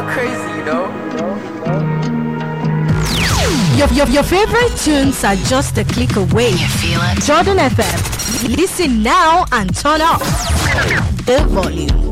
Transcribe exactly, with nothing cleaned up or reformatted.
not crazy, you know. Your, your, your favorite tunes are just a click away. You feel it? Jordan F M. Listen now and turn up the volume.